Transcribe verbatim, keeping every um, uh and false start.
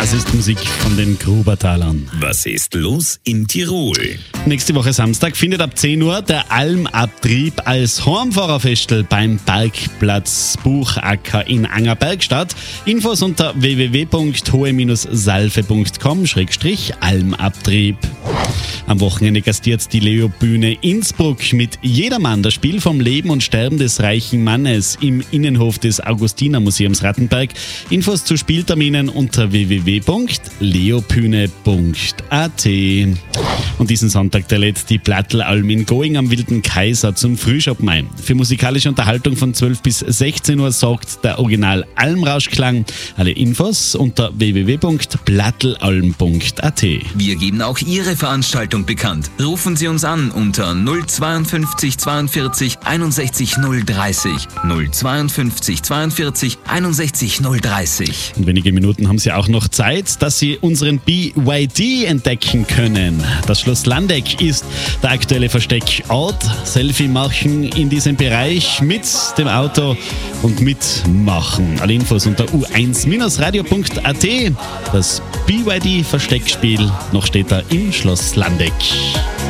Das ist Musik von den Grubertalern. Was ist los in Tirol? Nächste Woche Samstag findet ab zehn Uhr der Almabtrieb als Heimfahrerfestel beim Parkplatz Buchacker in Angerberg statt. Infos unter w w w punkt hohe salve punkt com schrägstrich almabtrieb. Am Wochenende gastiert die Leo-Bühne Innsbruck mit Jedermann, das Spiel vom Leben und Sterben des reichen Mannes im Innenhof des Augustinermuseums Rattenberg. Infos zu Spielterminen unter w w w punkt leobühne punkt a t. Und diesen Sonntag der letzte Plattl-Alm in Going am Wilden Kaiser zum Frühschoppen ein. Für musikalische Unterhaltung von zwölf bis sechzehn Uhr sorgt der Original Almrauschklang. Alle Infos unter w w w punkt plattlalm punkt a t. Wir geben auch Ihre Veranstaltung bekannt. Rufen Sie uns an unter null zweiundfünfzig zweiundvierzig einundsechzig null dreißig. null zweiundfünfzig zweiundvierzig einundsechzig null dreißig. In wenigen Minuten haben Sie auch noch Zeit, dass Sie unseren B Y D entdecken können. Das Schloss Landeck ist der aktuelle Versteckort. Selfie machen in diesem Bereich mit dem Auto und mitmachen. Alle Infos unter u eins radio punkt a t. Das B Y D Versteckspiel noch steht da im Schloss Landeck.